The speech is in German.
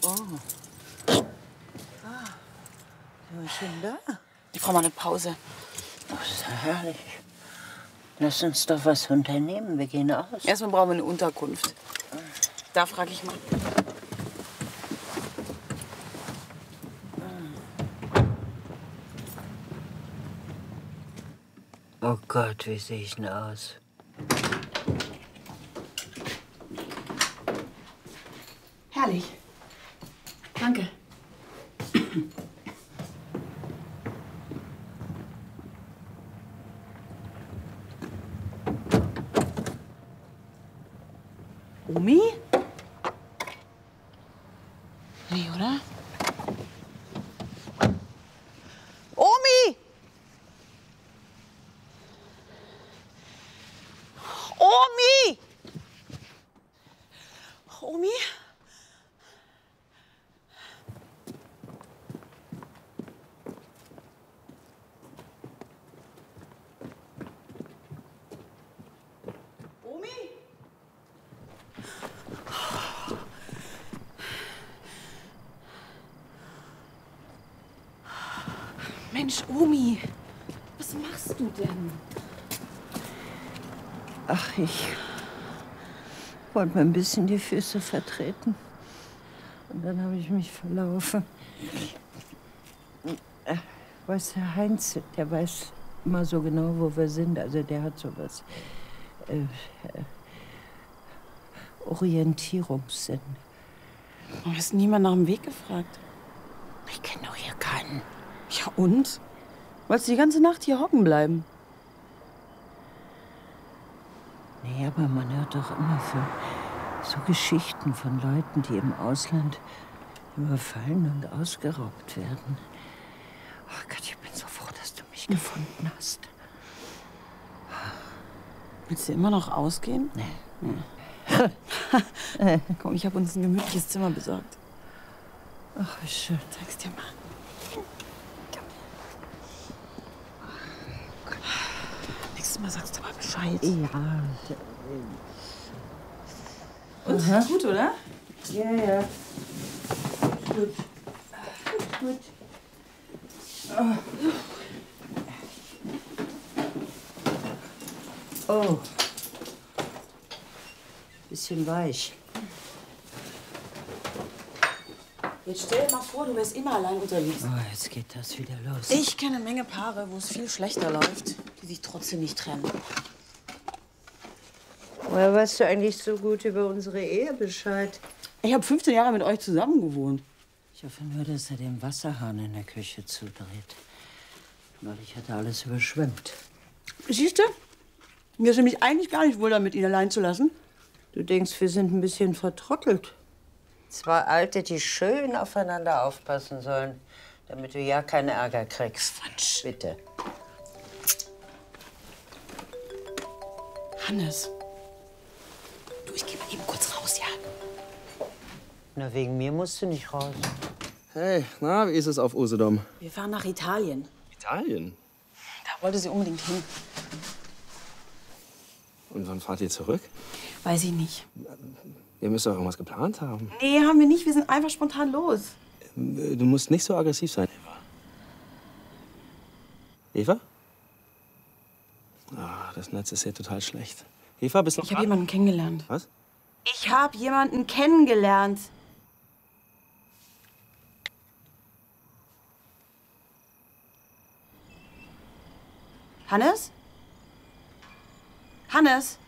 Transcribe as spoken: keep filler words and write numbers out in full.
Oh. Ah. Was ist denn da? Die Frau macht eine Pause. Das ist ja herrlich. Lass uns doch was unternehmen. Wir gehen aus. Erstmal brauchen wir eine Unterkunft. Da frage ich mal. Oh Gott, wie sehe ich denn aus? Herrlich. Danke. Omi? Nee, oder? Omi! Omi! Omi? Omi? Mensch, Omi, was machst du denn? Ach, ich wollte mir ein bisschen die Füße vertreten. Und dann habe ich mich verlaufen. Äh, Weißt du, Heinz, der weiß immer so genau, wo wir sind. Also der hat sowas. Äh, äh, Orientierungssinn. Du hast niemand nach dem Weg gefragt. Ich kenne doch hier keinen. Ja, und? Wolltest du die ganze Nacht hier hocken bleiben? Nee, aber man hört doch immer für so Geschichten von Leuten, die im Ausland überfallen und ausgeraubt werden. Oh Gott, ich bin so froh, dass du mich gefunden hast. Willst du immer noch ausgehen? Nee. nee. Komm, ich habe uns ein gemütliches Zimmer besorgt. Ach, wie schön. Zeig's dir mal. Nächstes Mal sagst du aber Bescheid. Ja. Und? Aha. Gut, oder? Ja, ja. Gut. Gut. Oh. Oh. Bisschen weich. Jetzt stell dir mal vor, du wärst immer allein unterwegs. Oh, jetzt geht das wieder los. Ich kenne eine Menge Paare, wo es viel schlechter läuft, die sich trotzdem nicht trennen. Woher weißt du eigentlich so gut über unsere Ehe Bescheid? Ich habe fünfzehn Jahre mit euch zusammen gewohnt. Ich hoffe nur, dass er den Wasserhahn in der Küche zudreht. Weil ich hatte alles überschwemmt. Siehst du? Mir ist nämlich eigentlich gar nicht wohl damit, ihn allein zu lassen. Du denkst, wir sind ein bisschen vertrottelt. Zwei Alte, die schön aufeinander aufpassen sollen, damit du ja keinen Ärger kriegst. Quatsch. Bitte. Hannes. Du, ich geh mal eben kurz raus, ja? Na, wegen mir musst du nicht raus. Hey, na, wie ist es auf Usedom? Wir fahren nach Italien. Italien? Da wollte sie unbedingt hin. Und wann fahrt ihr zurück? Weiß ich nicht. Ihr müsst doch irgendwas geplant haben. Nee, haben wir nicht. Wir sind einfach spontan los. Du musst nicht so aggressiv sein, Eva. Eva? Ah, das Netz ist hier total schlecht. Eva, bist du noch Ich habe da? jemanden kennengelernt. Was? Ich habe jemanden kennengelernt. Hannes? Hannes?